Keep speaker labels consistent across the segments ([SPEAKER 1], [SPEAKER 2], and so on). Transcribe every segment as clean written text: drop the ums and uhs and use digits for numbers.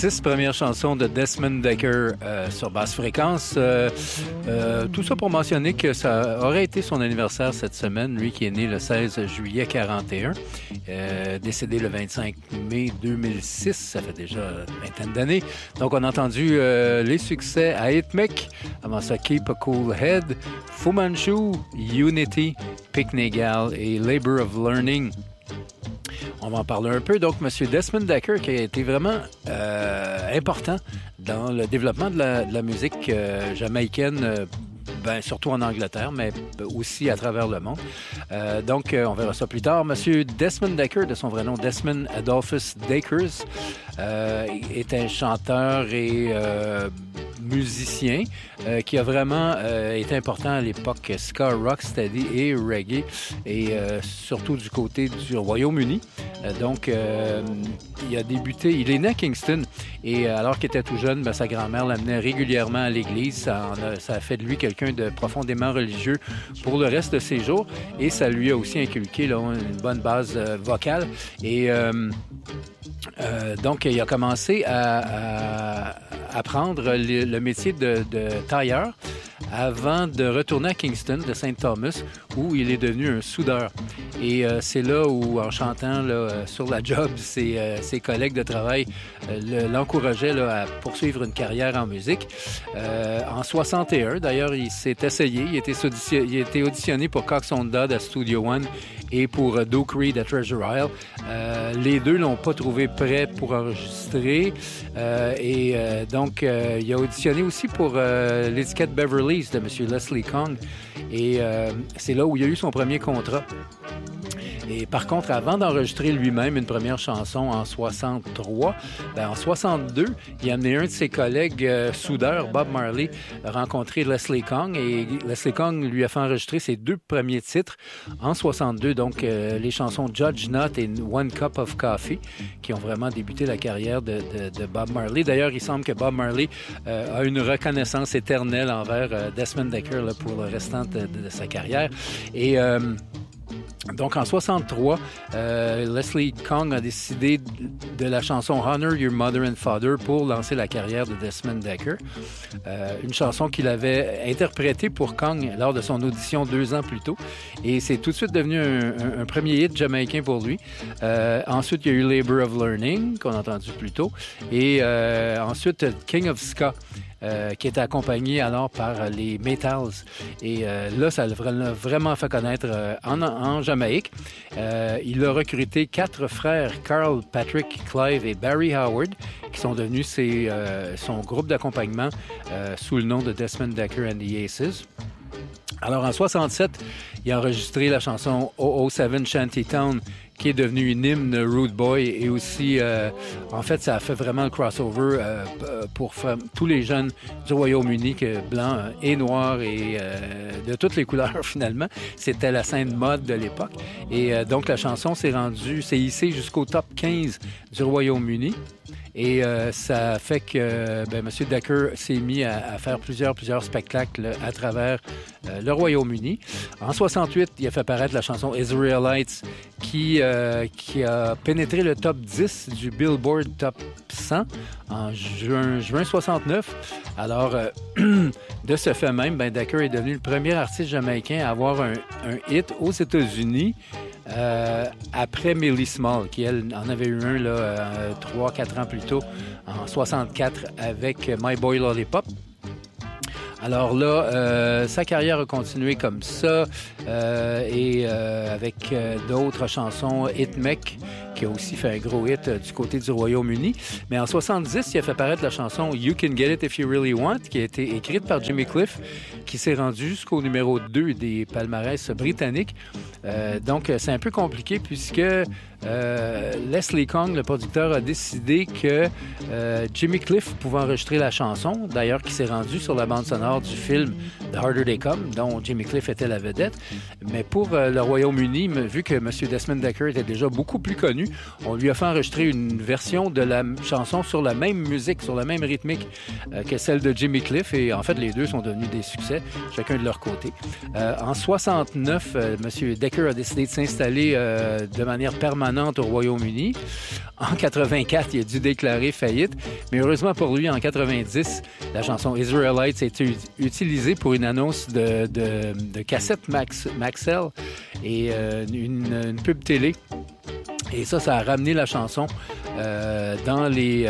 [SPEAKER 1] 6 premières chansons de Desmond Dekker sur basse fréquence. Tout ça pour mentionner que ça aurait été son anniversaire cette semaine, lui qui est né le 16 juillet 41, décédé le 25 mai 2006, ça fait déjà une vingtaine d'années. Donc on a entendu les succès à Hitmek, avant ça Keep a Cool Head, Fu Manchu, Unity, Picnic Gal et Labor of Learning. On va en parler un peu. Donc, M. Desmond Dekker, qui a été vraiment important dans le développement de la musique jamaïcaine, surtout en Angleterre, mais aussi à travers le monde. Donc, on verra ça plus tard. M. Desmond Dekker, de son vrai nom, Desmond Adolphus Dakers, est un chanteur et musicien qui a vraiment été important à l'époque ska, rocksteady et reggae, et surtout du côté du Royaume-Uni. Donc, il a débuté, il est né à Kingston, et alors qu'il était tout jeune, sa grand-mère l'amenait régulièrement à l'église. Ça a fait de lui quelqu'un de profondément religieux pour le reste de ses jours, et ça lui a aussi inculqué là, une bonne base vocale. Et donc, il a commencé à apprendre le métier de tailleur avant de retourner à Kingston, de Saint Thomas, où il est devenu un soudeur. Et c'est là où, en chantant là, sur la job, ses collègues de travail l'encourageaient là, à poursuivre une carrière en musique. En 61, d'ailleurs, il s'est essayé. Il a été auditionné pour Cox Honda à Studio One et pour Duke Reid à Treasure Isle. Les deux l'ont pas trouvé prêt pour enregistrer. Donc, il a auditionné aussi pour l'étiquette Beverly's de M. Leslie Kong. Et c'est là où il a eu son premier contrat. Et par contre, avant d'enregistrer lui-même une première chanson en 63, en 62, il a amené un de ses collègues soudeurs, Bob Marley, rencontrer Leslie Kong, et Leslie Kong lui a fait enregistrer ses deux premiers titres en 62, donc les chansons Judge Not et One Cup of Coffee, qui ont vraiment débuté la carrière de Bob Marley. D'ailleurs, il semble que Bob Marley a une reconnaissance éternelle envers Desmond Dekker là, pour le restant de sa carrière. Et donc, en 63, Leslie Kong a décidé de la chanson Honor Your Mother and Father pour lancer la carrière de Desmond Dekker. Une chanson qu'il avait interprétée pour Kong lors de son audition 2 ans plus tôt. Et c'est tout de suite devenu un premier hit jamaïcain pour lui. Ensuite, il y a eu Labor of Learning, qu'on a entendu plus tôt. Et ensuite, King of Ska. Qui était accompagné alors par les Metals. Et là, ça l'a vraiment fait connaître en Jamaïque. Il a recruté 4 frères, Carl, Patrick, Clive et Barry Howard, qui sont devenus son groupe d'accompagnement sous le nom de Desmond Dekker and the Aces. Alors, en 67, il a enregistré la chanson 007 Shantytown, qui est devenue une hymne Rude Boy, et aussi, en fait, ça a fait vraiment le crossover pour tous les jeunes du Royaume-Uni, blancs et noirs et de toutes les couleurs, finalement. C'était la scène mode de l'époque. Et donc, la chanson s'est hissée jusqu'au top 15 du Royaume-Uni. Et ça fait que M. Dekker s'est mis à faire plusieurs spectacles à travers le Royaume-Uni. En 68, il a fait paraître la chanson Israelites qui a pénétré le top 10 du Billboard Top 100 en juin 69. Alors, de ce fait même, Dekker est devenu le premier artiste jamaïcain à avoir un hit aux États-Unis après Millie Small, qui, elle, en avait eu un 3-4 ans plus tôt, en 64, avec My Boy Lollipop. Alors là, sa carrière a continué comme ça, et avec d'autres chansons, Hitmek, qui a aussi fait un gros hit du côté du Royaume-Uni. Mais en 70, il a fait paraître la chanson You Can Get It If You Really Want, qui a été écrite par Jimmy Cliff, qui s'est rendu jusqu'au numéro 2 des palmarès britanniques. Donc, c'est un peu compliqué puisque Leslie Kong, le producteur, a décidé que Jimmy Cliff pouvait enregistrer la chanson, d'ailleurs qui s'est rendu sur la bande sonore du film The Harder They Come, dont Jimmy Cliff était la vedette. Mais pour le Royaume-Uni, vu que M. Desmond Dekker était déjà beaucoup plus connu, on lui a fait enregistrer une version de la chanson sur la même musique, sur la même rythmique que celle de Jimmy Cliff. Et en fait, les deux sont devenus des succès, chacun de leur côté. En 69, M. Decker a décidé de s'installer de manière permanente au Royaume-Uni. En 84, il a dû déclarer faillite. Mais heureusement pour lui, en 90, la chanson Israelites a été utilisée pour une annonce de cassette Maxell et une pub télé. Et ça a ramené la chanson dans les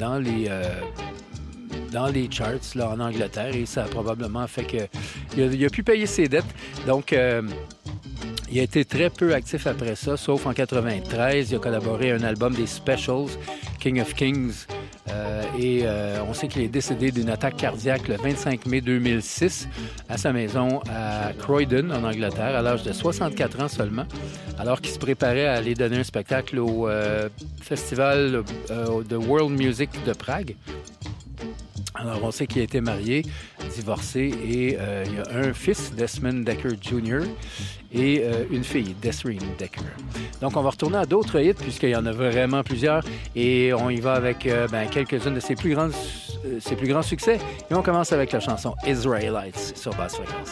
[SPEAKER 1] charts là, en Angleterre, et ça a probablement fait qu'il a pu payer ses dettes. Donc, il a été très peu actif après ça, sauf en 93. Il a collaboré à un album des Specials, King of Kings. On sait qu'il est décédé d'une attaque cardiaque le 25 mai 2006 à sa maison à Croydon, en Angleterre, à l'âge de 64 ans seulement, alors qu'il se préparait à aller donner un spectacle au festival de World Music de Prague. Alors, on sait qu'il a été marié, divorcé, et il y a un fils, Desmond Decker Jr., et une fille, Desiree Decker. Donc, on va retourner à d'autres hits, puisqu'il y en a vraiment plusieurs, et on y va avec quelques-unes de ses plus grands succès. Et on commence avec la chanson Israelites sur Basse Fréquence.